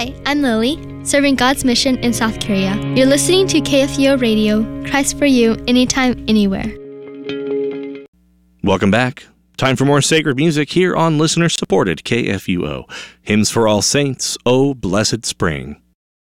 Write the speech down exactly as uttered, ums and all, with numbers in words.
Hi, I'm Lily, serving God's mission in South Korea. You're listening to K F U O Radio, Christ for you, anytime, anywhere. Welcome back. Time for more sacred music here on listener-supported K F U O. Hymns for All Saints, O Blessed Spring.